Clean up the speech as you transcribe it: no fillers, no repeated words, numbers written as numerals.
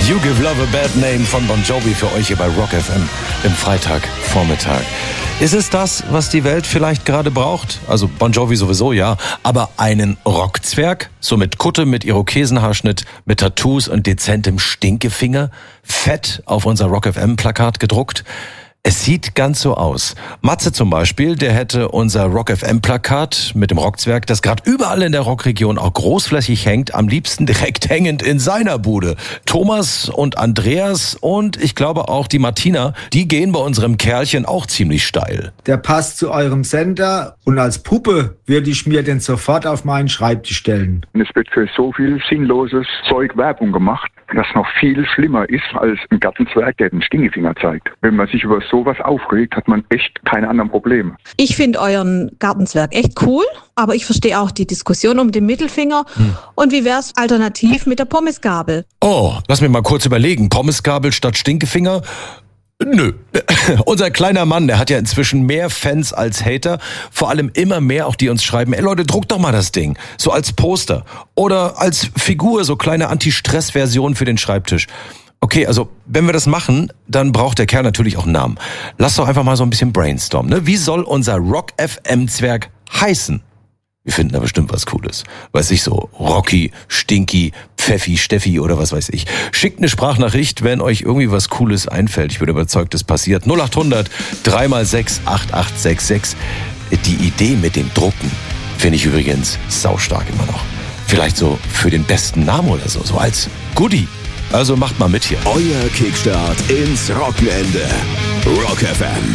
You Give Love a Bad Name von Bon Jovi für euch hier bei Rock FM im Freitagvormittag. Ist es das, was die Welt vielleicht gerade braucht? Also Bon Jovi sowieso, ja. Aber einen Rockzwerg? So mit Kutte, mit Irokesenhaarschnitt, mit Tattoos und dezentem Stinkefinger? Fett auf unser Rock FM Plakat gedruckt? Es sieht ganz so aus. Matze zum Beispiel, der hätte unser Rock FM Plakat mit dem Rockzwerg, das gerade überall in der Rockregion auch großflächig hängt, am liebsten direkt hängend in seiner Bude. Thomas und Andreas und ich glaube auch die Martina, die gehen bei unserem Kerlchen auch ziemlich steil. Der passt zu eurem Sender und als Puppe würde ich mir den sofort auf meinen Schreibtisch stellen. Es wird für so viel sinnloses Zeug Werbung gemacht, das noch viel schlimmer ist als ein Gartenzwerg, der den Stinkefinger zeigt. Wenn man sich über sowas aufregt, hat man echt keine anderen Probleme. Ich finde euren Gartenzwerg echt cool, aber ich verstehe auch die Diskussion um den Mittelfinger. Und wie wär's alternativ mit der Pommesgabel? Oh, lass mich mal kurz überlegen. Pommesgabel statt Stinkefinger? Nö. Unser kleiner Mann, der hat ja inzwischen mehr Fans als Hater. Vor allem immer mehr auch, die uns schreiben, ey Leute, druckt doch mal das Ding. So als Poster. Oder als Figur, so kleine Anti-Stress-Version für den Schreibtisch. Okay, also wenn wir das machen, dann braucht der Kerl natürlich auch einen Namen. Lass doch einfach mal so ein bisschen brainstormen, ne? Wie soll unser Rock-FM-Zwerg heißen? Wir finden da bestimmt was Cooles. Weiß ich so, Rocky, Stinky, Pfeffi, Steffi oder was weiß ich. Schickt eine Sprachnachricht, wenn euch irgendwie was Cooles einfällt. Ich bin überzeugt, es passiert. 0800 3x6 8866. Die Idee mit dem Drucken finde ich übrigens saustark immer noch. Vielleicht so für den besten Namen oder so, so als Goodie. Also macht mal mit hier. Euer Kickstart ins Wochenende. Rock FM.